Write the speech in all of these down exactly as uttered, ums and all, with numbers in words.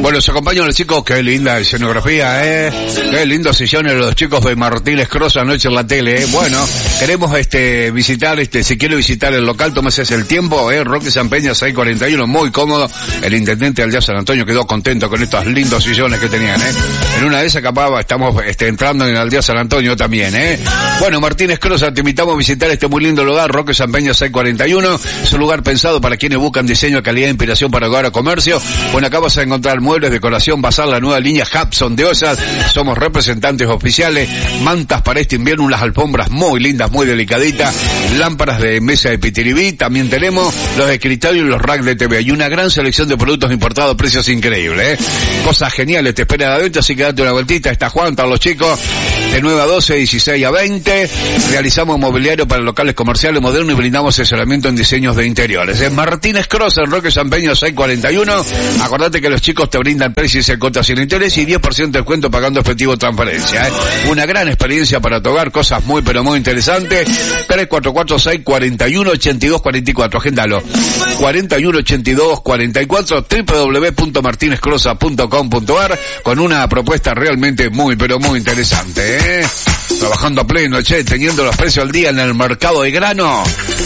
Bueno, se acompañan los chicos, qué linda escenografía, eh. Qué lindos sillones los chicos de Martínez Cross anoche en la tele, eh. Bueno, queremos este visitar, este, si quiere visitar el local, tómese el tiempo, eh. Roque San Peña seiscientos cuarenta y uno, muy cómodo. El intendente del Día San Antonio quedó contento con estos lindos sillones que tenían, eh. En una de esas capaz estamos este, entrando en el Día San Antonio también, eh. Bueno, Martínez Cross, te invitamos a visitar este muy lindo lugar, Roque San Peña seiscientos cuarenta y uno. Es un lugar pensado para quienes buscan diseño, calidad e inspiración para hogar o comercio. Bueno, acá vas a encontrar muebles, decoración, basar la nueva línea Hudson de Osas. Somos representantes oficiales. Mantas para este invierno, unas alfombras muy lindas, muy delicaditas. Lámparas de mesa de pitiribí. También tenemos los escritorios y los racks de T V. Y una gran selección de productos importados a precios increíbles, ¿eh? Cosas geniales te esperan adentro, así que date una vueltita. Está Juan, están los chicos de nueve a doce, dieciséis a veinte. Realizamos mobiliario para locales comerciales modernos y brindamos asesoramiento en diseños de interiores. En Martínez Cross, en Roque San Peña seiscientos cuarenta y uno. Acordate que los chicos te brindan precios en cuotas sin interés y diez por ciento de descuento pagando efectivo transferencia, ¿eh? Una gran experiencia para tu hogar, cosas muy pero muy interesantes. tres cuatro cuatro seis cuatro uno ocho dos cuatro cuatro, agéndalo. cuatro uno ocho dos cuatro cuatro, doble u doble u doble u punto martinez crosa punto com punto a r, con una propuesta realmente muy pero muy interesante, ¿eh? Trabajando a pleno, che, teniendo los precios al día en el mercado de grano.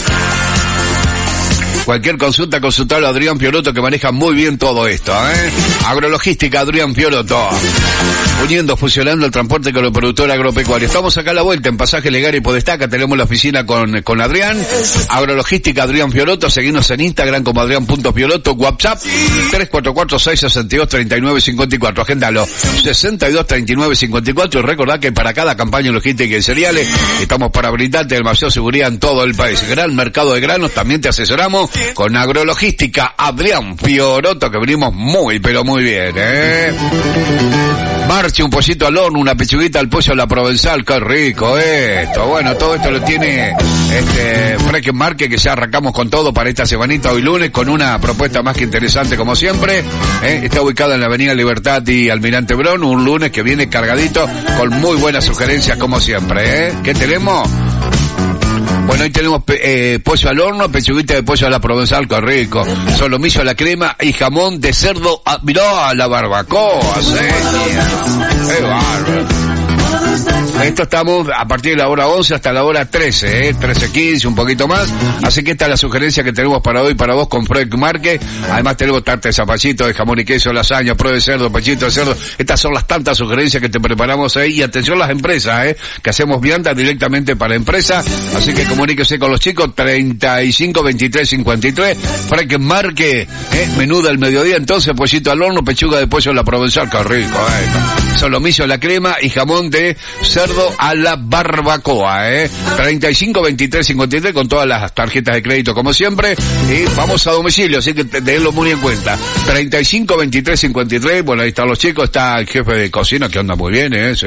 Cualquier consulta, consultarlo a Adrián Fiorotto, que maneja muy bien todo esto, ¿eh? Agrologística, Adrián Fiorotto. Uniendo, fusionando el transporte con el productor agropecuario. Estamos acá a la vuelta en Pasaje Legal y Podestaca. Tenemos la oficina con, con Adrián. Agrologística, Adrián Fiorotto. Seguimos en Instagram como Adrián.Fiorotto. WhatsApp tres cuatro cuatro seis seis dos tres nueve cinco cuatro. Agéndalo. sesenta y dos treinta y nueve cincuenta y cuatro. Y recordad que para cada campaña logística y cereales estamos para brindarte el mayor seguridad en todo el país. Gran mercado de granos. También te asesoramos con Agrologística, Adrián Fiorotto, que venimos muy, pero muy bien, ¿eh? Marche, un pollito al horno, una pechuguita al pollo a la provenzal, qué rico esto. Bueno, todo esto lo tiene este Freque Marque, que ya arrancamos con todo para esta semanita, hoy lunes, con una propuesta más que interesante como siempre, ¿eh? Está ubicada en la avenida Libertad y Almirante Brown, un lunes que viene cargadito con muy buenas sugerencias como siempre, ¿eh? ¿Qué tenemos? Bueno, hoy tenemos eh, pollo al horno, pechuguita de pollo a la provenzal, qué rico. Solomillo a la crema y jamón de cerdo a, mirá, a la barbacoa, señor. Qué bárbaro. Esto estamos a partir de la hora once hasta la hora trece, eh, trece quince, un poquito más. Así que esta es la sugerencia que tenemos para hoy, para vos, con Freque Marque. Además tenemos tarta de zapallito, de jamón y queso, lasaña, prueba de cerdo, pechito de cerdo. Estas son las tantas sugerencias que te preparamos ahí. Y atención las empresas, eh, que hacemos viandas directamente para empresa. Así que comuníquese con los chicos, treinta y cinco veintitrés cincuenta y tres. Freque Marque, eh, menú del mediodía, entonces, pollito al horno, pechuga de pollo a la provenzal, qué rico, eh. Solomillo a la crema y jamón de cerdo a la barbacoa, eh. treinta y cinco veintitrés cincuenta y tres, con todas las tarjetas de crédito como siempre, y vamos a domicilio, así que tenedlo muy en cuenta. treinta y cinco veintitrés cincuenta y tres, bueno, ahí están los chicos, está el jefe de cocina que anda muy bien, eh, sí,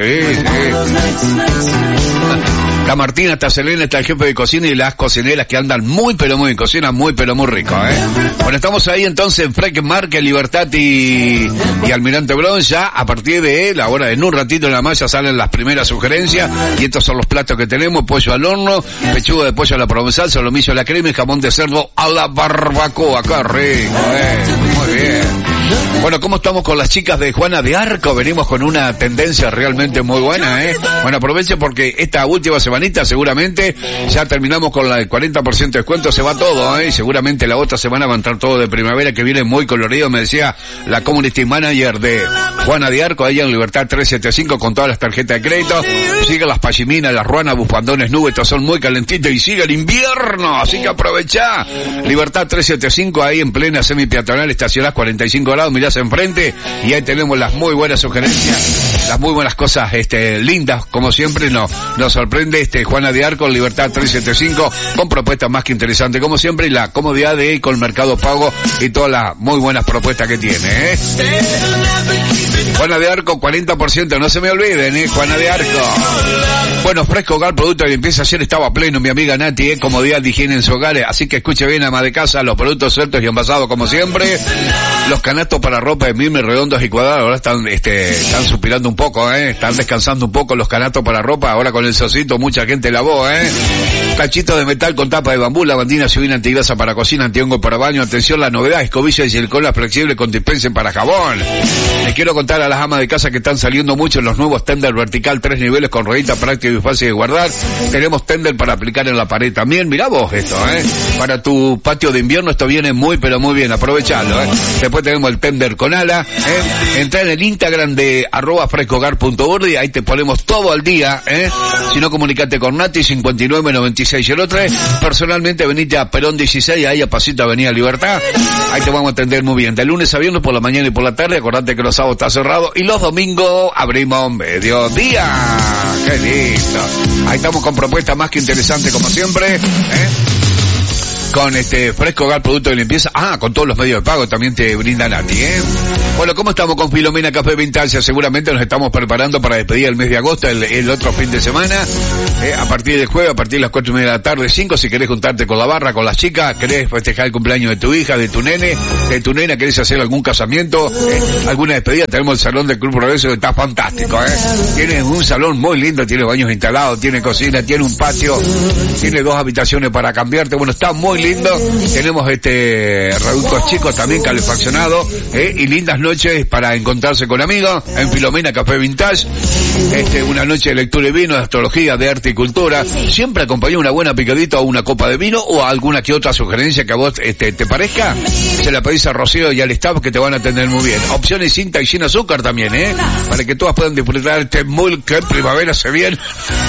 sí. Está Martina, está Selena, está el jefe de cocina y las cocineras que andan muy pero muy, cocinan muy pero muy rico, eh. Bueno, estamos ahí entonces en Freque Marque, Libertad y, y Almirante Brown. Ya a partir de la hora, en un ratito nada más, ya salen las primeras sugerencias, y estos son los platos que tenemos: pollo al horno, pechuga de pollo a la provenzal, solomillo a la crema y jamón de cerdo a la barbacoa, qué rico, eh. Muy bien. Bueno, ¿cómo estamos con las chicas de Juana de Arco? Venimos con una tendencia realmente muy buena, ¿eh? Bueno, aproveche porque esta última semanita seguramente ya terminamos con la, el cuarenta por ciento de descuento, se va todo, ¿eh? Y seguramente la otra semana va a entrar todo de primavera, que viene muy colorido, me decía la community manager de Juana de Arco, ahí en Libertad trescientos setenta y cinco, con todas las tarjetas de crédito. Sigue las pashiminas, las ruanas, bufandones, nubes, estos son muy calentitos y sigue el invierno, así que aprovechá. Libertad trescientos setenta y cinco, ahí en plena semi-peatonal, estacionás cuarenta y cinco grados, mirás enfrente y ahí tenemos las muy buenas sugerencias, las muy buenas cosas, este, lindas, como siempre nos, nos sorprende este Juana de Arco, Libertad trescientos setenta y cinco, con propuestas más que interesantes, como siempre, y la comodidad de ir con Mercado Pago y todas las muy buenas propuestas que tiene, ¿eh? Juana de Arco, cuarenta por ciento, no se me olviden, ¿eh? Juana de Arco. Bueno, Fresco Hogar, producto de limpieza, ayer estaba pleno mi amiga Nati, ¿eh? Comodidad de higiene en su hogar, así que escuche bien, ama de casa, los productos sueltos y envasados como siempre. Los canastos para ropa de Mime, redondos y cuadrados, ahora están, este, están suspirando un poco, eh. Están descansando un poco los canastos para ropa, ahora con el socito mucha gente lavó, eh. Cachitos de metal con tapa de bambú, lavandina subina antigrasa para cocina, antihongo para baño. Atención, la novedad, escobillas y silicona flexible con dispensen para jabón. Les quiero contar a las amas de casa que están saliendo mucho los nuevos tender vertical, tres niveles con ruedita práctica y fácil de guardar. Tenemos tender para aplicar en la pared también. Mirá vos esto, eh. Para tu patio de invierno esto viene muy pero muy bien, aprovechalo, eh. Después tenemos el tender con ala, eh. Entra en el Instagram de arroba frescohogar punto urdi, ahí te ponemos todo al día, eh. Si no, comunicate con Nati, cincuenta y nueve noventa y seis cero tres. Personalmente venite a Perón dieciséis, ahí a Pasito Avenida Libertad. Ahí te vamos a atender muy bien. De lunes a viernes por la mañana y por la tarde. Acordate que los sábados está cerrado. Y los domingos abrimos mediodía. ¡Qué lindo! Ahí estamos con propuestas más que interesantes como siempre, ¿eh? Con este Fresco Hogar, producto de limpieza. Ah, con todos los medios de pago también te brinda Nati, ¿eh? Bueno, ¿cómo estamos con Filomena Café Vintage? Seguramente nos estamos preparando para despedir el mes de agosto, el, el otro fin de semana. Eh, a partir del jueves, a partir de las cuatro y media de la tarde, cinco, si querés juntarte con la barra, con las chicas, querés festejar el cumpleaños de tu hija, de tu nene, de tu nena, querés hacer algún casamiento, eh, alguna despedida, tenemos el salón del Club Progreso que está fantástico, ¿eh? Tiene un salón muy lindo, tiene baños instalados, tiene cocina, tiene un patio, tiene dos habitaciones para cambiarte, bueno, está muy lindo. Tenemos este reductos chicos también calefaccionados, ¿eh? Y lindas noches para encontrarse con amigos en Filomena Café Vintage. Este, una noche de lectura y vino, de astrología, de arte y cultura. Siempre acompaña una buena picadita o una copa de vino o alguna que otra sugerencia que a vos este, te parezca. Se la pedís a Rocío y al staff que te van a atender muy bien. Opciones cinta y sin azúcar también, ¿eh? Para que todas puedan disfrutar este muy que primavera se viene.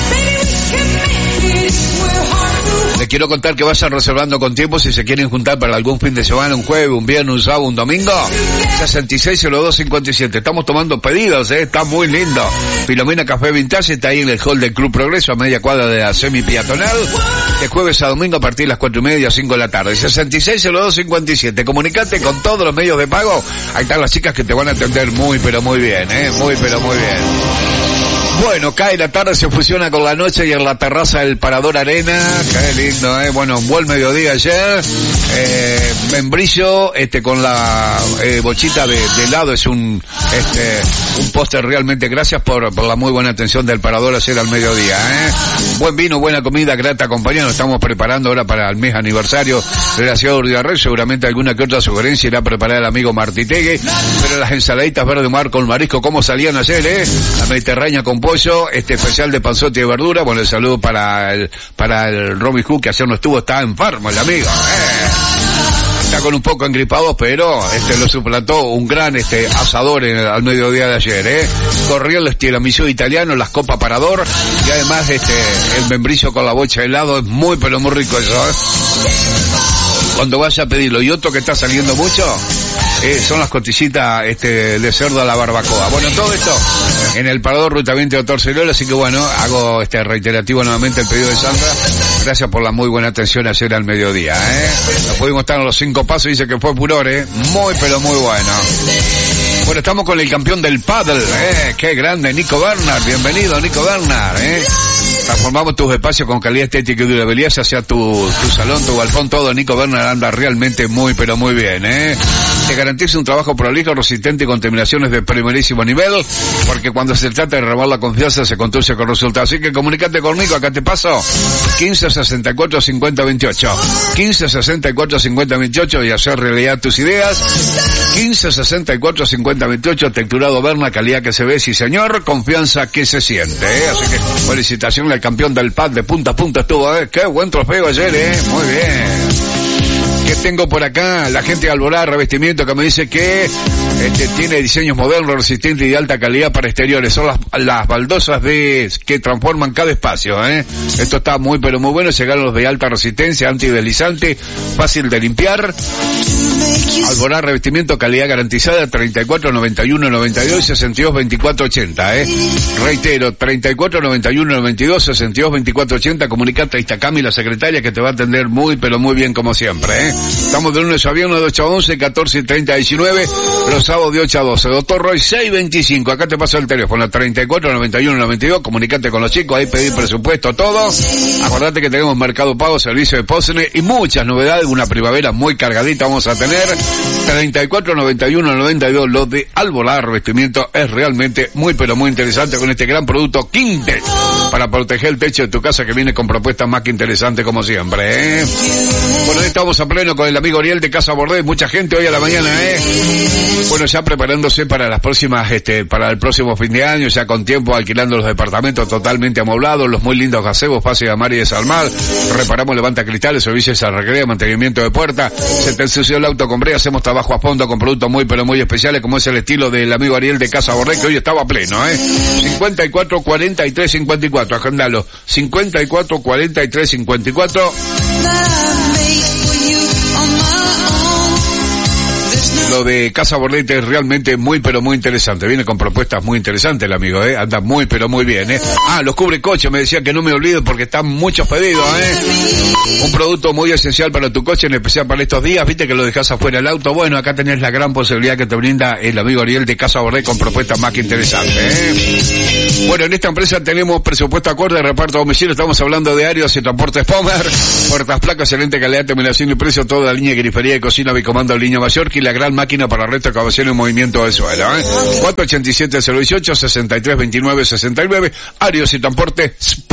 Les quiero contar que vayan reservando con tiempo si se quieren juntar para algún fin de semana, un jueves, un viernes, un sábado, un domingo. sesenta y seis cero dos cincuenta y siete. Estamos tomando pedidos, eh, está muy lindo. Filomena Café Vintage está ahí en el hall del Club Progreso, a media cuadra de la semi peatonal. De jueves a domingo a partir de las cuatro y media, cinco de la tarde. sesenta y seis cero dos cincuenta y siete. Comunicate con todos los medios de pago. Ahí están las chicas que te van a atender muy pero muy bien, eh, muy pero muy bien. Bueno, cae la tarde, se fusiona con la noche y en la terraza del Parador Arena. Qué lindo, eh. Bueno, un buen mediodía ayer. Eh, membrillo, este, con la, eh, bochita de, de helado. Es un, este, un póster realmente. Gracias por, por la muy buena atención del Parador ayer al mediodía, eh. Buen vino, buena comida, grata compañía. Nos estamos preparando ahora para el mes aniversario de la ciudad de Urdiarrey. Seguramente alguna que otra sugerencia irá a preparar el amigo Martitegui. Pero las ensaladitas verde mar con marisco, ¿cómo salían ayer, eh? La mediterránea con pollo, este especial de panzote y de verdura. Bueno, el saludo para el, para el Romy Hook, que ayer no estuvo, está enfermo el amigo, eh. Está con un poco engripado, pero este lo suplantó un gran este asador en el, al mediodía de ayer, eh. Corrió el tiramisú italiano, las copas Parador, y además este el membrillo con la bocha de helado, es muy pero muy rico eso, eh. Cuando vaya a pedirlo. Y otro que está saliendo mucho, eh, son las costillitas este, de cerdo a la barbacoa. Bueno, todo esto en el Parador Ruta veinte Doctor Celola, así que bueno, hago este reiterativo nuevamente el pedido de Sandra. Gracias por la muy buena atención ayer al mediodía, eh. Nos pudimos estar en los cinco pasos, dice que fue furor, eh. Muy pero muy bueno. Bueno, estamos con el campeón del pádel, eh. Qué grande, Nico Bernard. Bienvenido, Nico Bernard, eh. Transformamos tus espacios con calidad estética y durabilidad, ya sea tu, tu salón, tu balcón, todo. Nico Bernard anda realmente muy, pero muy bien, ¿eh? Te garantiza un trabajo prolijo, resistente y con terminaciones de primerísimo nivel, porque cuando se trata de renovar la confianza se construye con resultados. Así que comunícate con Nico, acá te paso. quince sesenta y cuatro cincuenta veintiocho. quince sesenta y cuatro cincuenta veintiocho y hacer realidad tus ideas. quince sesenta y cuatro cincuenta veintiocho, texturado Bernard, calidad que se ve, sí señor, confianza que se siente, ¿eh? Así que felicitaciones al campeón del pad de punta a punta estuvo, ¿eh? Qué buen trofeo ayer, ¿eh? Muy bien. ¿Qué tengo por acá? La gente de Alborada Revestimiento que me dice que este, tiene diseños modernos, resistentes y de alta calidad para exteriores. Son las, las baldosas de que transforman cada espacio, ¿eh? Esto está muy pero muy bueno. Llegaron los de alta resistencia, antideslizante, fácil de limpiar. Alborada Revestimiento, calidad garantizada, treinta y cuatro noventa y uno noventa y dos sesenta y dos veinticuatro ochenta, ¿eh? Reitero, treinta y cuatro noventa y uno noventa y dos sesenta y dos veinticuatro ochenta. Comunicate, ahí está Cami, la secretaria, que te va a atender muy pero muy bien como siempre, ¿eh? Estamos de lunes a viernes de ocho a once, catorce y treinta a diecinueve, los sábados de ocho a doce. Doctor Roy seiscientos veinticinco, acá te paso el teléfono, treinta y cuatro, noventa y uno, noventa y dos, comunicate con los chicos, ahí pedir presupuesto, todo. Acordate que tenemos Mercado Pago, servicio de Postne y muchas novedades, una primavera muy cargadita vamos a tener. treinta y cuatro, noventa y uno, noventa y dos, lo de Alvolar Revestimiento es realmente muy pero muy interesante con este gran producto Quinte para proteger el techo de tu casa que viene con propuestas más que interesantes como siempre, ¿eh? Bueno, hoy estamos a pleno con el amigo Ariel de Casa Bordé, mucha gente hoy a la mañana, ¿eh? Bueno, ya preparándose para las próximas, este, para el próximo fin de año, ya con tiempo alquilando los departamentos totalmente amoblados, los muy lindos gazebos, Pase de Amar y de Salmar, reparamos levanta cristales, servicios de recreo, mantenimiento de puerta, se te ensució el auto con brea, hacemos trabajo a fondo con productos muy pero muy especiales como es el estilo del amigo Ariel de Casa Bordé que hoy estaba a pleno, ¿eh? cincuenta y cuatro, cuarenta y tres, cincuenta y cuatro, agendalo, cincuenta y cuatro, cuarenta y tres, cincuenta y cuatro. Lo de Casa Bordete es realmente muy pero muy interesante, viene con propuestas muy interesantes el amigo, eh, anda muy pero muy bien, eh. Ah, los cubre coche, me decía que no me olvido porque están muchos pedidos, eh. Un producto muy esencial para tu coche, en especial para estos días, viste que lo dejas afuera el auto, bueno, acá tenés la gran posibilidad que te brinda el amigo Ariel de Casa Bordete con propuestas más que interesantes, eh. Bueno, en esta empresa tenemos presupuesto acorde, reparto a domicilio, estamos hablando de Arios y Transportes Pomer, puertas, placas, excelente calidad, terminación y precio, toda la línea de grifería y cocina, bicomando, línea mayor, y la gran máquina para resto, excavación y movimiento de suelo, ¿eh? cuatro ochenta y siete, cero dieciocho, sesenta y tres, veintinueve, sesenta y nueve, Arios y Transporte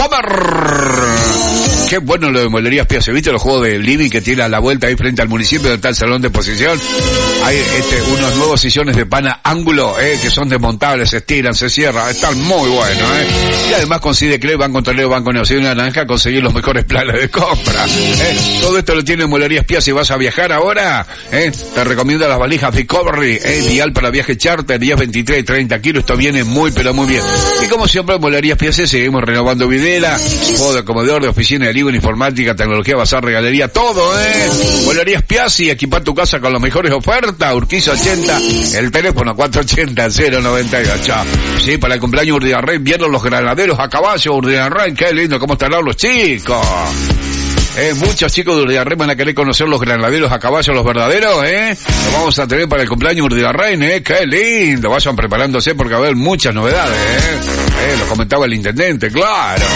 Pomer. Qué bueno lo de Molerías Piazza, ¿viste los juegos de living que tiene a la vuelta ahí frente al municipio donde está el salón de exposición? Hay este, unos nuevos sillones de pana ángulo, eh, que son desmontables, se estiran, se cierran, están muy buenos, eh. Y además con Sidecred, Banco Toledo, Banco Nación Naranja, conseguir los mejores planes de compra, eh. Todo esto lo tiene Molerías Piazza. Si vas a viajar ahora, eh, te recomiendo las valijas Discovery, eh, ideal para viaje charter, días veintitrés y treinta kilos, esto viene muy pero muy bien. Y como siempre, Molerías Piazza, seguimos renovando videla, juego de comedor, de oficina, de libro, informática, tecnología, bazar, regalería, todo, eh. Molerías Piazza, y equipar tu casa con las mejores ofertas, Urquiza ochenta, el teléfono cuatro ochenta, cero noventa y ocho. Sí, para el cumpleaños Urdiarrey, vieron los granaderos a caballo, Urdiarrey, qué lindo, cómo estarán los chicos. Eh, muchos chicos de Urdiarrey van a querer conocer los granaderos a caballo, los verdaderos, eh. Lo vamos a tener para el cumpleaños Urdiarrey, eh. Qué lindo, vayan preparándose porque va a haber muchas novedades, eh. Eh, lo comentaba el intendente, claro.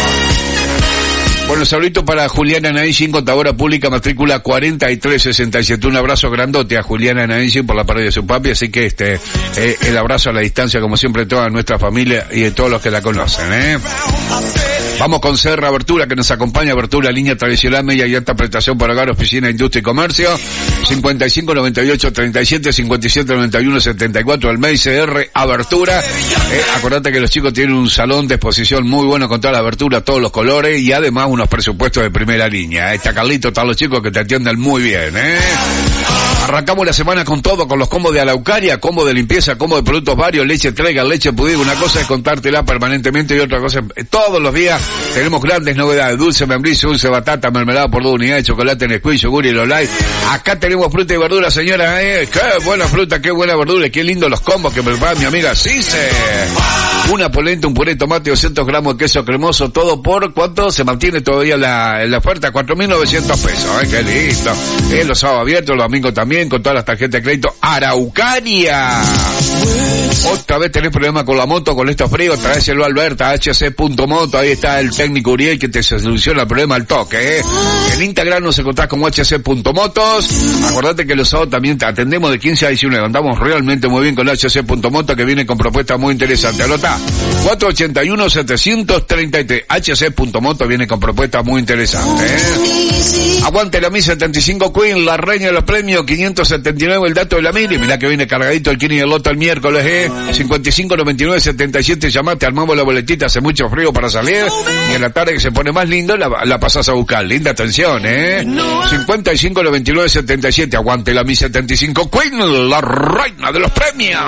Bueno, saludito para Juliana Nainsin, contadora pública, matrícula cuarenta y tres sesenta y siete. Un abrazo grandote a Juliana Nainsin por la parte de su papi, así que este, eh, el abrazo a la distancia, como siempre, de toda nuestra familia y de todos los que la conocen, eh. Vamos con Serra Abertura, que nos acompaña, Abertura, línea tradicional, media y alta prestación para hogar, oficina, industria y comercio, cincuenta y cinco, noventa y ocho, treinta y siete, cincuenta y siete, noventa y uno, setenta y cuatro, el mail C R Abertura. Eh, acordate que los chicos tienen un salón de exposición muy bueno con toda la abertura, todos los colores y además unos presupuestos de primera línea. Está Carlito, están los chicos que te atienden muy bien, eh. Arrancamos la semana con todo, con los combos de Araucaria, combo de limpieza, combo de productos varios, leche traiga, leche pudido. Una cosa es contártela permanentemente y otra cosa es, todos los días tenemos grandes novedades, dulce membrillo, dulce batata, mermelada por dos unidades, chocolate Nesquik, yogur y Lolay. Acá tenemos fruta y verdura, señora, eh, qué buena fruta, qué buena verdura, qué lindo los combos que prepara mi amiga Cise. Una polenta, un puré de tomate, doscientos gramos de queso cremoso, todo por, ¿cuánto? Se mantiene todavía la, la oferta, cuatro mil novecientos pesos, eh, qué lindo. Eh, los sábados abiertos, los domingos también, con todas las tarjetas de crédito. Araucaria. Otra vez tenés problema con la moto, con estos fríos, traéselo a Alberta, H C punto moto, ahí está el técnico Uriel que te soluciona el problema al toque, eh. En Instagram nos encontrás como H C punto motos. Acordate que los sábados también te atendemos de quince a diecinueve, andamos realmente muy bien con H C punto moto, que viene con propuestas muy interesantes. Anota, cuatro ochenta y uno, setecientos treinta y tres, H C punto moto viene con propuestas muy interesantes, eh. Aguante la Mi setenta y cinco Queen, la reina de los premios, quinientos setenta y nueve el dato de la Mili, mirá que viene cargadito el Kini y el Loto el miércoles, eh. cincuenta y cinco, noventa y nueve, setenta y siete, llamate, armamos la boletita, hace mucho frío para salir, y en la tarde que se pone más lindo, la, la pasás a buscar, linda atención, eh. cincuenta y cinco, noventa y nueve, setenta y siete, aguante la Mi setenta y cinco Queen, la reina de los premios.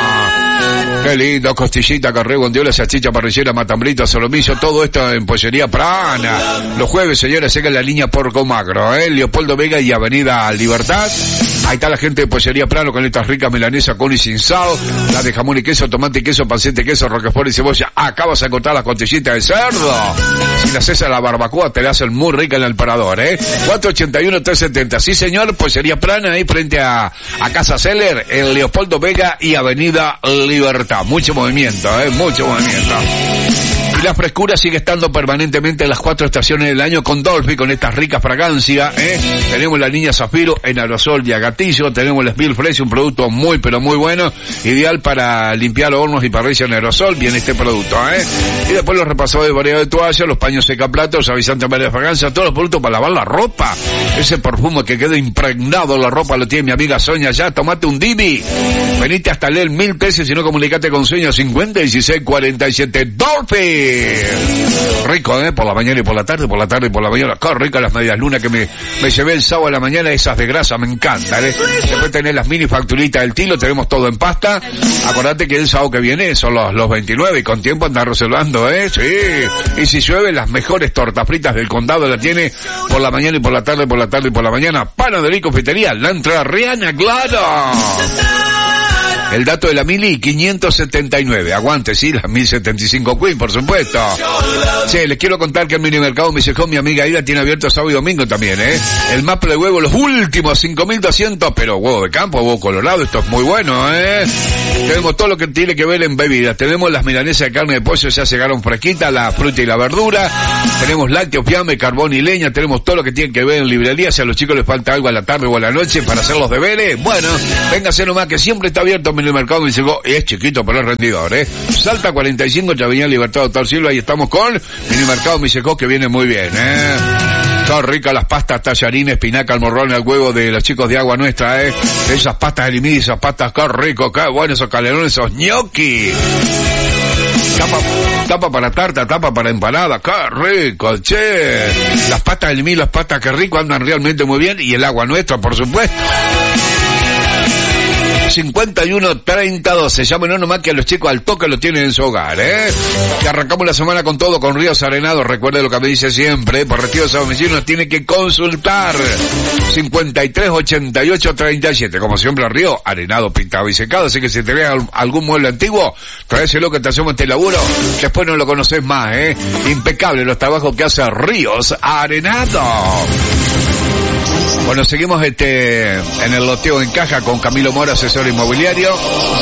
Qué lindo, costillita, carré, bondiola, salchicha, parrillera, matambrito, solomillo, todo esto en Pollería Prana. Los jueves, señores, llega la línea Porco Magro, eh, Leopoldo Vega y Avenida Libertad. Ahí está la gente de Pollería Prano con estas ricas milanesas con y sin sal, las de jamón y queso, tomate y queso, panceta y queso, roquefort y cebolla. Acá vas a encontrar las costillitas de cerdo. Si las haces a la barbacoa, te la hacen muy rica en el parador, ¿eh? cuatro ochenta y uno, tres setenta. Sí, señor, Pollería Prana, ahí frente a, a Casa Seller, en Leopoldo Vega y Avenida Libertad. Mucho movimiento, ¿eh? Mucho movimiento. Y la frescura sigue estando permanentemente en las cuatro estaciones del año con Dolphy, con esta rica fragancia, ¿eh? Tenemos la línea Zafiro en aerosol y a gatillo, tenemos el Spill Fresh, un producto muy pero muy bueno, ideal para limpiar hornos y parrillas en aerosol, bien este producto, ¿eh? Y después los repasadores de variedad de toallas, los paños secaplatos, avisantes en varias fragancias, todos los productos para lavar la ropa. Ese perfume que queda impregnado en la ropa lo tiene mi amiga Sonia ya, tomate un Divi. Venite hasta leer mil pesos y no comunicate con Sonia cincuenta dieciséis cuarenta y siete. Dolphy. Rico, ¿eh? Por la mañana y por la tarde, por la tarde y por la mañana. Qué rica las medias lunas que me, me llevé el sábado a la mañana, esas de grasa, me encantan, ¿eh? Después tenés las mini facturitas del Tilo, tenemos todo en pasta. Acordate que el sábado que viene son los, los veintinueve y con tiempo andar reservando, ¿eh? Sí. Y si llueve, las mejores tortas fritas del condado la tiene por la mañana y por la tarde, por la tarde y por la mañana. Panadería y confitería, la entrerriana, claro. El dato de la mili, quinientos setenta y nueve. Aguante, sí, la mil setenta y cinco Queen, por supuesto. Sí, les quiero contar que el minimercado Misecón, mi amiga Ida, tiene abierto sábado y domingo también, ¿eh? El mapa de huevo, los últimos cinco mil doscientos, pero huevo de campo, huevo colorado, esto es muy bueno, ¿eh? Tenemos todo lo que tiene que ver en bebidas. Tenemos las milanesas de carne de pollo, ya llegaron fresquitas, la fruta y la verdura. Tenemos lácteos, fiambre, carbón y leña. Tenemos todo lo que tiene que ver en librería. Si a los chicos les falta algo a la tarde o a la noche para hacer los deberes, bueno, véngase nomás que siempre está abierto el mercado me llegó, es chiquito pero es rendidor, ¿eh? Salta cuarenta y cinco, Avenida Libertad Doctor Silva, y estamos con Minimercado Misecó, que viene muy bien, ¿eh? Son ricas las pastas, tallarines, espinaca, al morrón, al huevo de los chicos de Agua Nuestra, ¿eh? Esas pastas de limí, esas pastas, qué rico, qué bueno, esos calerones, esos gnocchi. Tapa, tapa para tarta, tapa para empanada, qué rico, che. Las pastas de limí, las pastas, qué rico, andan realmente muy bien, y el Agua Nuestra, por supuesto. cincuenta y uno, treinta, doce. Llamen no nomás que a los chicos al toque lo tienen en su hogar, ¿eh? Que arrancamos la semana con todo, con Ríos Arenados. Recuerde lo que me dice siempre, ¿eh? Por retiros a domicilio nos tiene que consultar. cincuenta y tres, ochenta y ocho, treinta y siete. Como siempre, Río Arenado, pintado y secado. Así que si te veas algún mueble antiguo, tráeselo que te hacemos este laburo. Después no lo conoces más, ¿eh? Impecable los trabajos que hace Ríos Arenados. Bueno, seguimos este en el loteo en caja con Camilo Mora, asesor inmobiliario.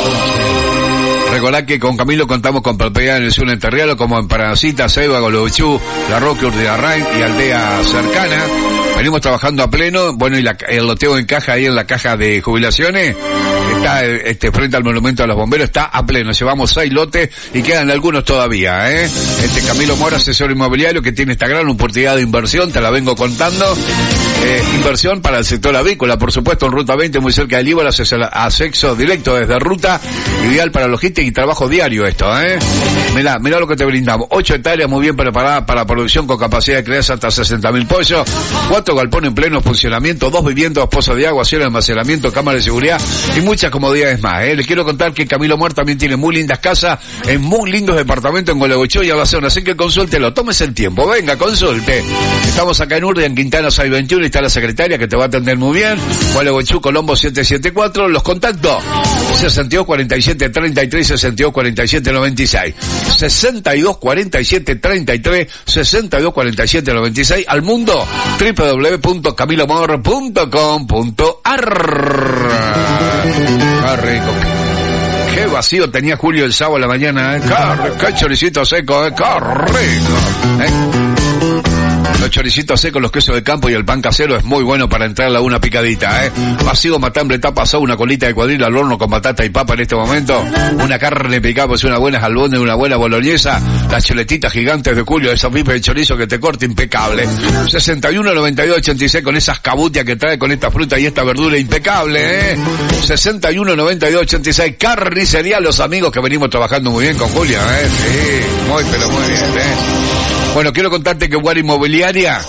Recordad que con Camilo contamos con propiedad en el sur de Enterrialo, como en Paranacita, Ceiba, Golobuchú, La Roque, Urdiarrain y aldea cercana. Venimos trabajando a pleno. Bueno, y la, el loteo en caja ahí en la caja de jubilaciones está este frente al monumento a los bomberos, está a pleno. Llevamos seis lotes y quedan algunos todavía, ¿eh? Este Camilo Mora, asesor inmobiliario, que tiene esta gran oportunidad de inversión, te la vengo contando. Eh, inversión para el sector avícola, por supuesto, en Ruta veinte, muy cerca del Íbora, acceso directo desde Ruta, ideal para logística y trabajo diario esto, ¿eh? Mirá, mirá lo que te brindamos. Ocho hectáreas muy bien preparadas para producción con capacidad de crear hasta sesenta mil pollos, cuatro galpones en pleno funcionamiento, dos viviendas, dos pozos de agua, cielo de almacenamiento, cámara de seguridad y muchas comodidades más, ¿eh? Les quiero contar que Camilo Muer también tiene muy lindas casas en muy lindos departamentos en Gualeguaychú y Abasón, así que consúltelo, tómese el tiempo, venga, consulte. Estamos acá en Urdia, en Quintana seiscientos veintiuno, y está la secretaria que te va a atender muy bien. Gualeguaychú, Colombo setecientos setenta y cuatro, los contactos sesenta y dos, cuarenta y siete, treinta y tres, sesenta y dos, cuarenta y siete, noventa y seis, sesenta y dos, cuarenta y siete, treinta y tres, sesenta y dos, cuarenta y siete, noventa y seis, al mundo doble u doble u doble u punto camilo mor punto com punto a r. Qué rico, qué vacío tenía Julio el sábado a la mañana, ¿eh? Qué, qué choricito seco, ¿eh? Qué rico, ¿eh? Los choricitos secos, los quesos de campo y el pan casero es muy bueno para entrarle a una picadita, ¿eh? Vacío, matambre, tapa asado, una colita de cuadril al horno con batata y papa en este momento. Una carne picada, pues una buena albóndiga, una buena boloñesa. Las chuletitas gigantes de Julio, esos bifes de chorizo que te corta impecable. sesenta y uno, noventa y dos, ochenta y seis con esas cabutias que trae con esta fruta y esta verdura impecable, ¿eh? sesenta y uno, noventa y dos, ochenta y seis, carnicería Los Amigos, que venimos trabajando muy bien con Julio, ¿eh? Sí, muy pero muy bien, ¿eh? Bueno, quiero contarte que Guar Inmobiliaria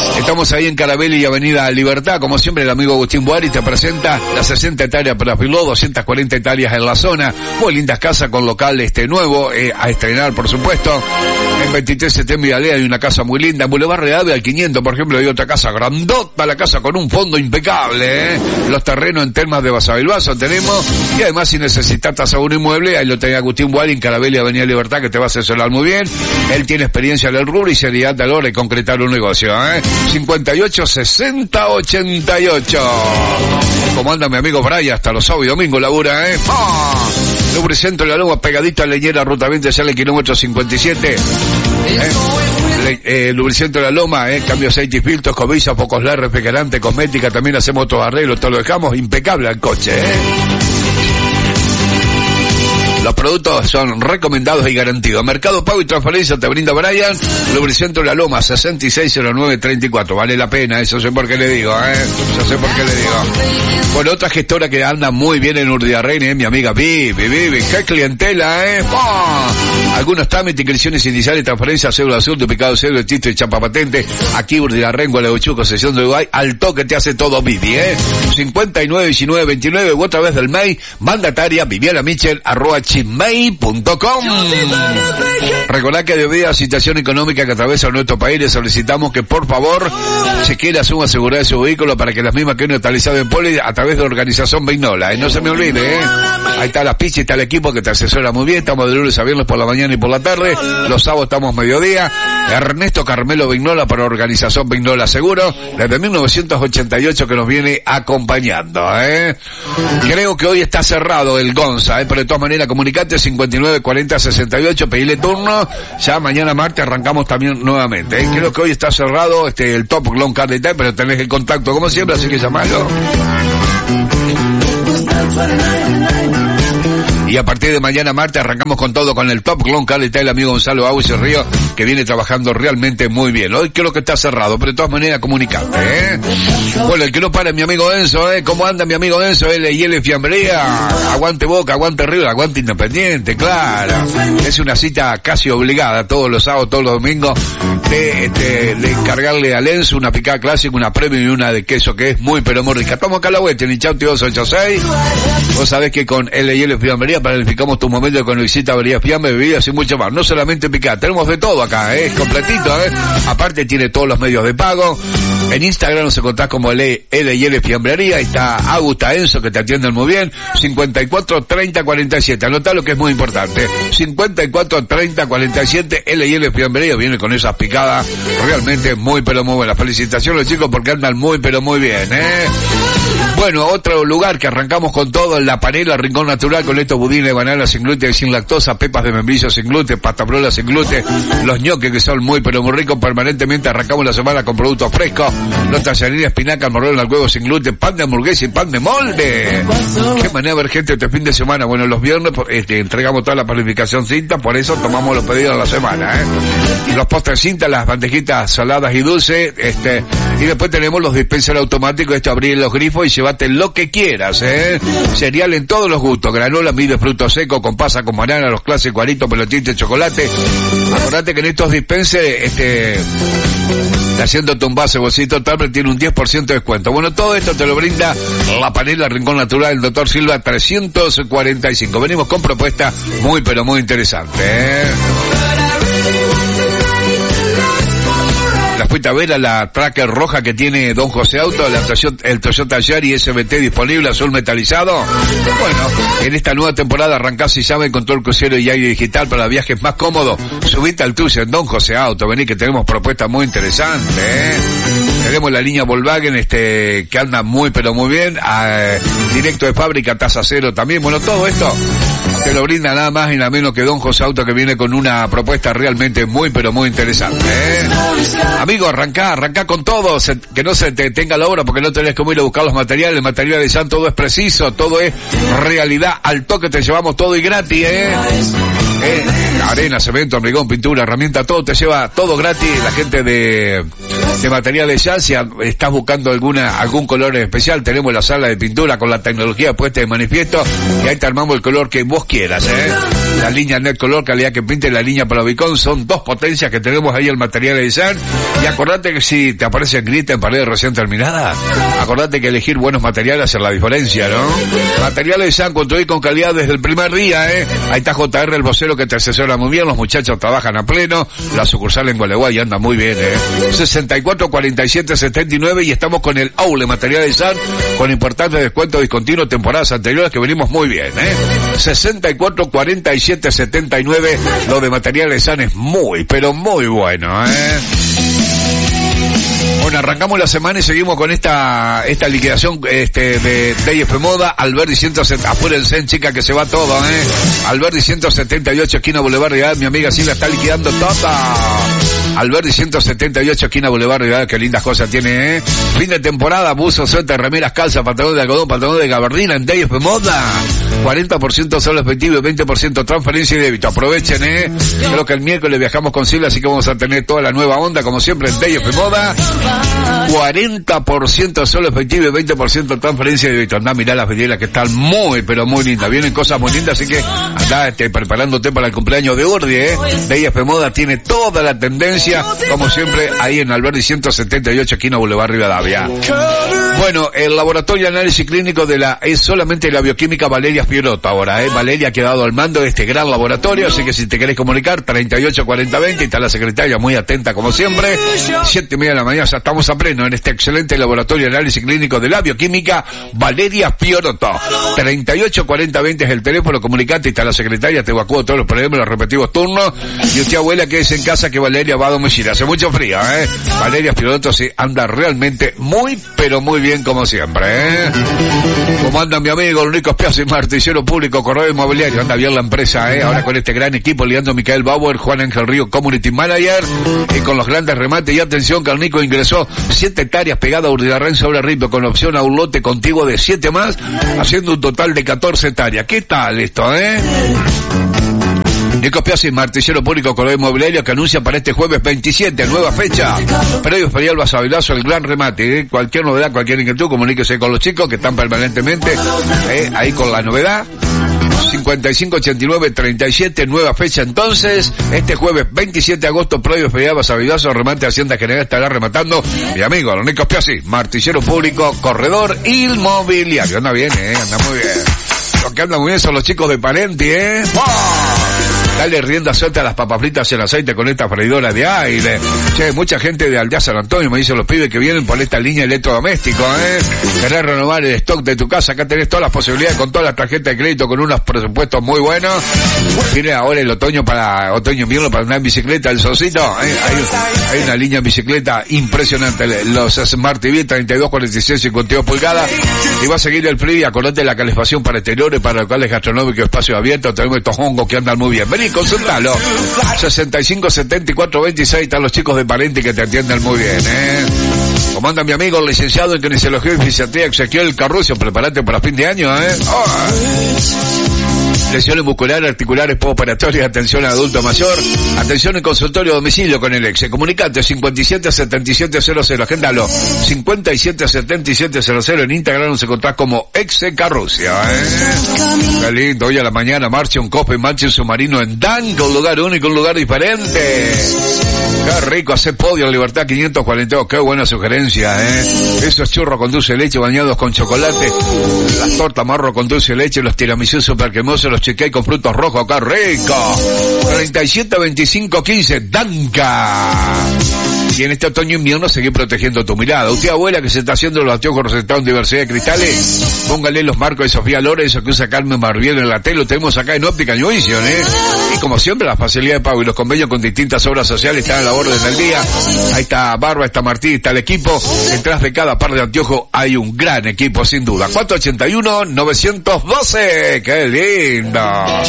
Estamos ahí en Carabelli y Avenida Libertad. Como siempre, el amigo Agustín Boari te presenta las sesenta hectáreas para Filó, doscientas cuarenta hectáreas en la zona. Muy lindas casas con local este nuevo, eh, a estrenar, por supuesto. En veintitrés de septiembre y Alea hay una casa muy linda. En Boulevard Reave al quinientos, por ejemplo, hay otra casa grandota, la casa con un fondo impecable, ¿eh? Los terrenos en Termas de Basavilbaso tenemos. Y además, si necesitas tasa un inmueble, ahí lo tenés Agustín Boari en Carabelli y Avenida Libertad, que te va a asesorar muy bien. Él tiene experiencia en el rubro y seriedad a la hora de concretar un negocio, ¿eh? cincuenta y ocho sesenta ochenta y ocho. Como anda mi amigo Brian, hasta los sábados y domingos labura, ¿eh? ¡Ah! Lubricentro La Loma, pegadito a Leñera, ruta veinte, sale kilómetro cincuenta y siete. ¿Eh? Le, eh, Lubricentro La Loma, eh, cambio aceite y filtros, cobilla, focos L E D, refrigerante, cosmética, también hacemos otros arreglos, todo lo dejamos impecable al coche, ¿eh? Los productos son recomendados y garantidos. Mercado Pago y Transferencia te brinda Brian. Lubricentro La Loma, sesenta y seis cero nueve treinta y cuatro. Vale la pena, eso sé por qué le digo, ¿eh? Yo sé por qué le digo. Bueno, otra gestora que anda muy bien en Urdiarrein, ¿eh? Mi amiga Vivi, Vivi. ¡Qué clientela, eh! ¡Oh! Algunos trámites, inscripciones iniciales, transferencias, cédula azul, duplicado cédula, título y chapa patente. Aquí Urdiarrein, Gualeguaychú, Concesión de Uruguay. Al toque te hace todo Vivi, ¿eh? cincuenta y nueve diecinueve veintinueve u otra vez del mail, mandataria Viviana Michel, arroba gmail punto com. Recordá que debido a la situación económica que atraviesa nuestro país, le solicitamos que por favor se quiera suma seguridad de su vehículo para que las mismas que neutralizado en poli a través de Organización Vignola, ¿eh? No se me olvide, ¿eh? Ahí está la picha y está el equipo que te asesora muy bien. Estamos de lunes a viernes por la mañana y por la tarde. Los sábados estamos mediodía. Ernesto Carmelo Vignola para Organización Vignola Seguro, desde mil novecientos ochenta y ocho que nos viene acompañando, ¿eh? Creo que hoy está cerrado el Gonza, ¿eh? Pero de todas maneras comunicate cincuenta y nueve cuarenta sesenta y ocho, pedile turno. Ya mañana martes arrancamos también nuevamente, ¿eh? Creo que hoy está cerrado este el Top Long Car Detail, pero tenés el contacto como siempre, así que llamalo. Y a partir de mañana martes arrancamos con todo con el Top Long Car Detail, el amigo Gonzalo Agus y Río, que viene trabajando realmente muy bien. Hoy creo que está cerrado, pero de todas maneras comunicate, ¿eh? Bueno, el que no para es mi amigo Enzo, ¿eh? ¿Cómo anda mi amigo Enzo? L y L Fiambrería. Aguante Boca, aguante River, aguante Independiente, claro. Es una cita casi obligada todos los sábados, todos los domingos, de, de, de encargarle a Enzo una picada clásica, una premium y una de queso que es muy pero muy rica. Estamos acá a la vuelta en Inchauti dos ochenta y seis. Vos sabés que con L y L Fiambrería planificamos tu momento con visita a Avería Fiambre, bebidas y mucho más. No solamente picada, tenemos de todo acá, ¿eh? Es completito, ¿eh? Aparte tiene todos los medios de pago. En Instagram nos encontrás como L y L Fiambrería. Ahí está Augusta Enzo, que te atienden muy bien. cincuenta y cuatro treinta cuarenta y siete. Anotá lo que es muy importante. cincuenta y cuatro treinta cuarenta y siete. L y L Fiambrería viene con esas picadas realmente muy pero muy buenas. Felicitaciones, chicos, porque andan muy pero muy bien, ¿eh? Bueno, otro lugar que arrancamos con todo, en La Panela, Rincón Natural, con estos budines de banana sin gluten y sin lactosa, pepas de membrillo sin gluten, pasta brola sin gluten, los ñoques que son muy pero muy ricos. Permanentemente arrancamos la semana con productos frescos, los tallarines, espinacas, morrón al huevo sin gluten, pan de hamburguesa y pan de molde. Qué manera de ver gente este fin de semana. Bueno, los viernes este, entregamos toda la planificación cinta, por eso tomamos los pedidos de la semana, ¿eh? Los postres cinta, las bandejitas saladas y dulces, este, y después tenemos los dispensers automáticos, esto abrir los grifos y llévate lo que quieras, ¿eh? Cereal en todos los gustos, granola, mide fruto seco, con pasa, con banana, los clásicos, aritos, pelotitas, chocolate. Acordate que en estos dispensers, este, haciéndote un vaso, bolsito, tablet, tiene un diez por ciento de descuento. Bueno, todo esto te lo brinda La Panela, Rincón Natural, el doctor Silva trescientos cuarenta y cinco. Venimos con propuestas muy pero muy interesantes, ¿eh? La fuiste a ver a la Tracker roja que tiene Don José Auto, la Toyota, el Toyota Yaris S B T disponible, azul metalizado. Bueno, en esta nueva temporada arrancás y llame con todo el crucero y aire digital para viajes más cómodos. Subite al tuyo en Don José Auto, vení que tenemos propuestas muy interesantes, ¿eh? Tenemos la línea Volkswagen, este, que anda muy pero muy bien, eh, directo de fábrica, tasa cero también. Bueno, todo esto te lo brinda nada más y nada menos que Don José Auto, que viene con una propuesta realmente muy pero muy interesante, ¿eh? Amigo, arrancá, arrancá con todo, se, que no se te tenga la obra porque no tenés cómo ir a buscar los materiales. El material de San, todo es preciso, todo es realidad, al toque te llevamos todo y gratis, ¿eh? ¿Eh? Arena, cemento, hormigón, pintura, herramienta, todo te lleva, todo gratis. La gente de, de materiales San, si estás buscando alguna, algún color especial, tenemos la sala de pintura con la tecnología puesta de manifiesto y ahí te armamos el color que vos quieras, ¿eh? La línea Net Color, calidad que pinte, la línea para Vicón, son dos potencias que tenemos ahí el material de San. Y acordate que si te aparece en grita en pared recién terminada, acordate que elegir buenos materiales hace la diferencia, ¿no? Materiales de San, construir con calidad desde el primer día, ¿eh? Ahí está J R, el vocero, que te asesora muy bien, los muchachos trabajan a pleno, la sucursal en Gualeguay anda muy bien, ¿eh? sesenta y cuatro cuarenta y siete setenta y nueve y estamos con el Aule Materiales de San, con importantes descuentos discontinuos temporadas anteriores que venimos muy bien, ¿eh? sesenta y cuatro cuarenta y siete setenta y nueve, lo de Materiales de San es muy, pero muy bueno, ¿eh? Bueno, arrancamos la semana y seguimos con esta esta liquidación este de D F Moda. Alberdi ciento setenta, apúrense, chica, que se va todo, eh. Alberdi ciento setenta y ocho, esquina Boulevard Rivadavia, mi amiga Silvia está liquidando toda. Alberdi ciento setenta y ocho, esquina Boulevard Rivadavia, qué lindas cosas tiene, eh. Fin de temporada, buzos, suéter, remeras, calzas, pantalón de algodón, pantalón de gabardina en D F Moda. cuarenta por ciento solo efectivo y veinte por ciento transferencia y débito. Aprovechen, eh. Creo que el miércoles viajamos con Silvia, así que vamos a tener toda la nueva onda, como siempre, en D F Moda. cuarenta por ciento solo efectivo y veinte por ciento transferencia de débito. Andá, mirá las vidrieras que están muy, pero muy lindas. Vienen cosas muy lindas, así que andá este, preparándote para el cumpleaños de Urdi, eh. D I F Moda tiene toda la tendencia, como siempre, ahí en Alberdi ciento setenta y ocho, esquina Boulevard Rivadavia. Bueno, el laboratorio de análisis clínico de la, es solamente la bioquímica Valeria Fiorotto ahora, eh. Valeria ha quedado al mando de este gran laboratorio, así que si te querés comunicar, treinta y ocho cuarenta veinte, está la secretaria muy atenta como siempre. Siete y media de la mañana, ya estamos a pleno en este excelente laboratorio de análisis clínico de la bioquímica Valeria Fiorotto. treinta y ocho cuarenta veinte es el teléfono, comunicate, está la secretaria, te evacuó todos los problemas, los respectivos turnos. Y usted, abuela, que es en casa, que Valeria va a domicilio. Hace mucho frío, eh. Valeria Fiorotto sí anda realmente muy, pero muy bien como siempre, eh. Como anda mi amigo Enrico Piazzi, martillero público, correo inmobiliario, anda bien la empresa, eh. Ahora con este gran equipo, liando Micael Bauer, Juan Ángel Río, Community Manager, y con los grandes remates. Y atención, que el Nico ingresó siete hectáreas pegadas a Urdiarren sobre Ripio, con opción a un lote contiguo de siete más, haciendo un total de catorce hectáreas. ¿Qué tal esto, eh? Nico Piazzi, martillero público, correo inmobiliario, que anuncia para este jueves veintisiete, nueva fecha. Predio ferial Basavilazo, el gran remate, ¿eh? Cualquier novedad, cualquier inquietud, comuníquese con los chicos que están permanentemente, ¿eh? Ahí con la novedad. cincuenta y cinco ochenta y nueve treinta y siete, nueva fecha entonces, este jueves veintisiete de agosto, Predio ferial Basavilazo, remate Hacienda General, estará rematando mi amigo Nico Piazzi, martillero público, corredor inmobiliario. Anda bien, eh, anda muy bien. Los que andan muy bien son los chicos de Parenti, eh. ¡Oh! Dale rienda suelta a las papas fritas en aceite con esta freidora de aire. Che, mucha gente de Aldea San Antonio me dicen los pibes que vienen por esta línea electrodoméstico, eh. Querés renovar el stock de tu casa, acá tenés todas las posibilidades con todas las tarjetas de crédito, con unos presupuestos muy buenos. Viene ahora el otoño para, otoño invierno para andar en bicicleta, el solcito, eh. Hay, hay una línea en bicicleta impresionante, los Smart T V treinta y dos cuarenta y seis cincuenta y dos pulgadas. Y va a seguir el frío, acordate de la calefacción para exteriores, para locales gastronómicos, espacio abierto, tenemos estos hongos que andan muy bien. Vení, consultalo. sesenta y cinco setenta y cuatro veintiséis, están los chicos de Parenti que te atienden muy bien, eh. Como anda mi amigo, el licenciado en kinesiología y fisiatría Ezequiel Carrucio, prepárate para fin de año, eh. Oh. Lesiones musculares, articulares, postoperatorias, atención a adulto mayor, atención en consultorio a domicilio con el ex. Comunicate cincuenta y siete setenta y siete cero cero, agéndalo, cincuenta y siete setenta y siete cero cero, en Instagram nos encontrás como ex Carrucio, eh. Qué lindo, hoy a la mañana marcha un cope, marcha un submarino en Danca, un lugar único, un lugar diferente. Qué rico, hacer podio en Libertad quinientos cuarenta y dos, qué buena sugerencia, eh. Esos churros con dulce de leche bañados con chocolate, las tortas marro con dulce de leche, los tiramisú super cremosos, los cheesecake con frutos rojos, qué rico. treinta y siete veinticinco quince, Danca. Y en este otoño invierno seguir protegiendo tu mirada. Usted, abuela, que se está haciendo los anteojos recetados en diversidad de cristales, póngale los marcos de Sofía Lorenzo que usa Carmen Marbiel en la tele, lo tenemos acá en Óptica New Vision, eh. Y como siempre, la facilidad de pago y los convenios con distintas obras sociales están a la orden del día. Ahí está Barba, está Martín, está el equipo. Detrás de cada par de anteojos hay un gran equipo, sin duda. cuatro ochenta y uno novecientos doce, qué lindo.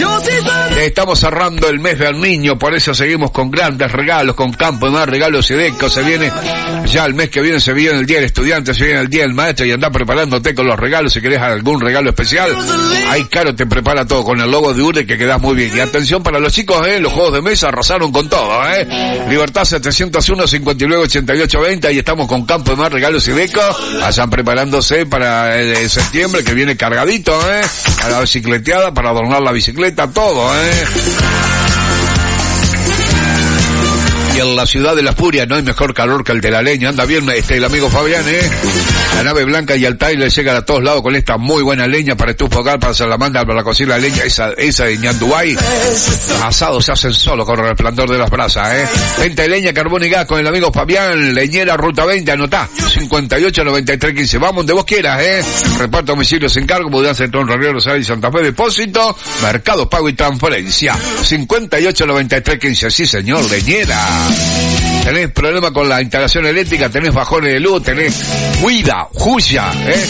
Estamos cerrando el mes del niño, por eso seguimos con grandes regalos, con Campo de Mar, regalos E D E C. chicos, se viene ya el mes que viene, se viene el Día del Estudiante, se viene el Día del Maestro y andá preparándote con los regalos. Si querés algún regalo especial, ahí Caro te prepara todo con el logo de Urde que quedás muy bien. Y atención para los chicos, eh, los juegos de mesa arrasaron con todo, eh. Libertad setecientos uno, cincuenta y nueve, ochenta y ocho, veinte, ahí estamos con Campo de Mar, Regalos y Deco. Vayan preparándose para el, el septiembre que viene cargadito, eh. Para la bicicleteada, para adornar la bicicleta, todo, eh. Y en la ciudad de la furia no hay mejor calor que el de la leña. Anda bien este el amigo Fabián, eh. La nave blanca y Altai le llegan a todos lados con esta muy buena leña para estufa hogar, para salamandra, para cocinar la leña, esa, esa de Ñandubay. Los asados se hacen solo con el resplandor de las brasas, eh. Venta de leña, carbón y gas con el amigo Fabián, leñera, ruta veinte, anotá. cincuenta y ocho, noventa y tres, quince. Vamos donde vos quieras, eh. Reparto domicilio sin cargo, mudanza en Tron Río Rosario y Santa Fe, depósito, mercado, pago y transferencia. cincuenta y ocho, noventa y tres, quince. Sí, señor, leñera. Tenés problema con la instalación eléctrica, tenés bajones de luz, tenés huida, huya, eh.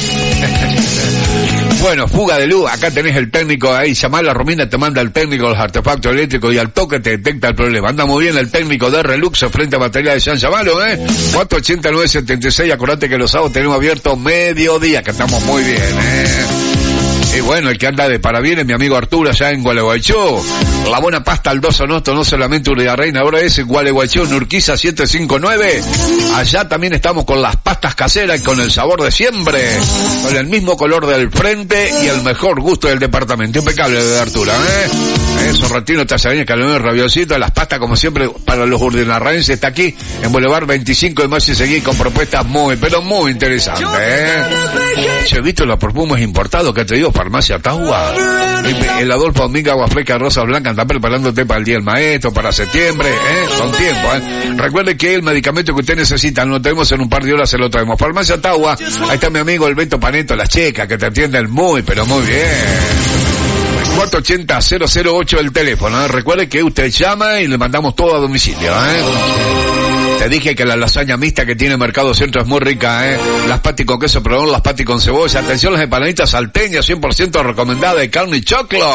Bueno, fuga de luz, acá tenés el técnico ahí, llamá a la Romina, te manda el técnico los artefactos eléctricos y al toque te detecta el problema. Anda muy bien el técnico de Relux frente a batería de San Llamalo, eh. cuatro ochenta y nueve, setenta y seis, acordate que los sábados tenemos abierto mediodía, que estamos muy bien, eh. Y bueno, el que anda de parabienes, mi amigo Arturo, allá en Gualeguaychú. La buena pasta al dos Sonosto, no solamente Urrea Reina, ahora es en Gualeguaychú, en Urquiza siete cinco nueve. Allá también estamos con las pastas caseras, con el sabor de siempre, con el mismo color del frente y el mejor gusto del departamento. Impecable de Arturo, ¿eh? Eso, Sorrentino, Tallarín, Calomero, Rabiosito, las pastas como siempre para los urdinarraenses. Está aquí en Boulevard veinticinco de mayo y seguí con propuestas muy, pero muy interesantes, ¿eh? ¿Se ha visto los perfumes importados que te digo? Farmacia Taua, el Adolfo Domingo, agua fresca, rosa blanca, anda preparándote para el Día del Maestro, para septiembre, eh, con tiempo, eh. Recuerde que el medicamento que usted necesita lo tenemos en un par de horas, se lo traemos. Farmacia Taua, ahí está mi amigo el Beto Paneto, las checas, que te atienden muy, pero muy bien. cuatro ochenta, cero cero ocho el teléfono, eh. Recuerde que usted llama y le mandamos todo a domicilio, eh. Te dije que la lasaña mixta que tiene Mercado Centro es muy rica, ¿eh? Las patis con queso provolone, las patis con cebolla. Atención, las empanaditas salteñas, cien por ciento recomendada de carne y choclo.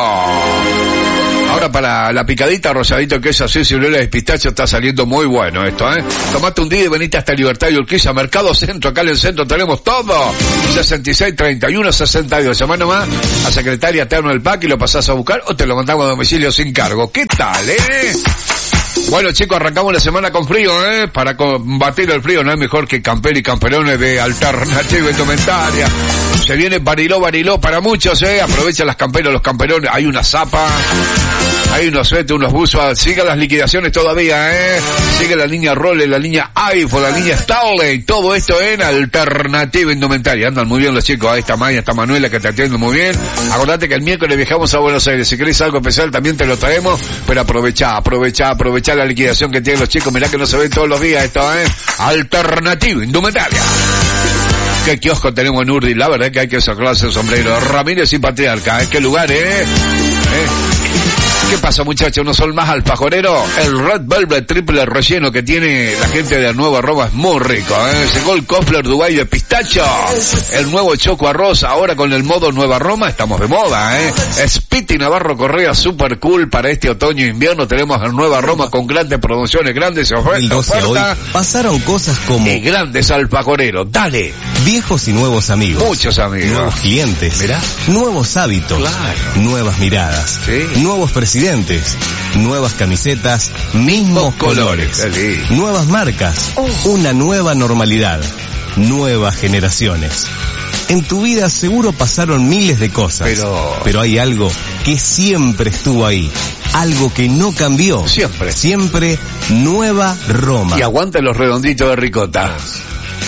Ahora para la picadita, rosadito, queso, así, ciruela de pistacho, está saliendo muy bueno esto, ¿eh? Tomate un día y venite hasta Libertad y Urquiza, Mercado Centro, acá en el centro tenemos todo. sesenta y seis, treinta y uno, sesenta y dos. Llamá nomás a Secretaria Terno del Pack y lo pasás a buscar o te lo mandamos a domicilio sin cargo. ¿Qué tal, eh? Bueno, chicos, arrancamos la semana con frío, ¿eh? Para combatir el frío no es mejor que camper y camperones de Alternativa Indumentaria. Se viene Bariló, Bariló para muchos, ¿eh? Aprovecha las camperas, los camperones. Hay una zapa, hay unos suetes, unos buzos. Sigan las liquidaciones todavía, ¿eh? Sigue la línea Rolle, la línea iPhone, la línea Starley. Todo esto en Alternativa Indumentaria. Andan muy bien los chicos. Ahí está Maya, está Manuela que te atiende muy bien. Acordate que el miércoles viajamos a Buenos Aires. Si querés algo especial también te lo traemos. Pero aprovecha, aprovecha, aprovecha la liquidación que tienen los chicos. Mirá que no se ven todos los días esto, ¿eh? Alternativa Indumentaria. Qué kiosco tenemos en Urdi, la verdad que hay que sacarse el sombrero. Ramírez y Patriarca, ¿eh? Qué lugar, ¿eh? ¿Eh? ¿Qué pasa, muchachos? ¿No son más alfajoreros? El Red Velvet triple relleno que tiene la gente de Nueva Roma es muy rico, ¿eh? Llegó el Kofler Dubai de pistacho, el nuevo Choco Arroz, ahora con el modo Nueva Roma, estamos de moda, ¿eh? Spiti Navarro Correa, super cool para este otoño e invierno. Tenemos el Nueva Roma con grandes promociones, grandes ofertas, oferta, pasaron cosas como... y grandes alfajoreros, dale. Viejos y nuevos amigos. Muchos amigos. Nuevos clientes. ¿Mirá? Nuevos hábitos. Claro. Nuevas miradas. Sí. Nuevos presidentes. Nuevas camisetas. Mismos colores. colores. Nuevas marcas. Oh. Una nueva normalidad. Nuevas generaciones. En tu vida seguro pasaron miles de cosas. Pero... Pero hay algo que siempre estuvo ahí. Algo que no cambió. Siempre. Siempre Nueva Roma. Y aguanta los redonditos de ricota.